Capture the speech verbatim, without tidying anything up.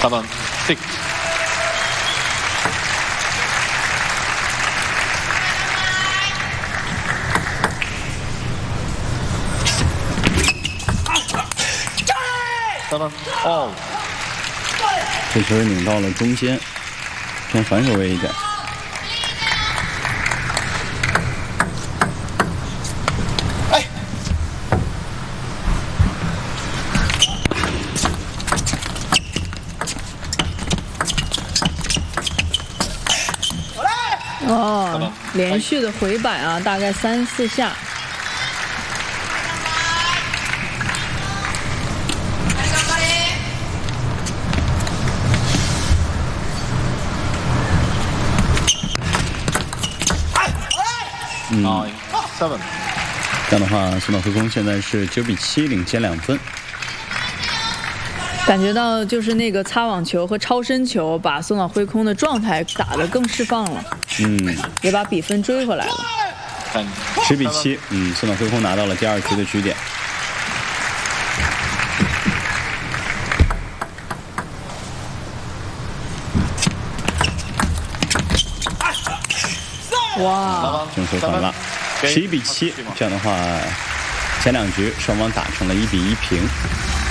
seven, six. Seven, all. 这球拧到了中间，偏反手位一点。 哎。 哦，连续的回摆啊，大概三四下。 Nine, seven. 这样的话，松岛辉空现在是九比七领先两分。 感觉到就是那个擦网球和超身球，把松岛辉空的状态打得更释放了， 嗯， 也把比分追回来了。 十比七，嗯，松岛辉空拿到了第二局的局点。 哇， 正手反了，十一比七。这样的话，前两局双方打成了一比一平。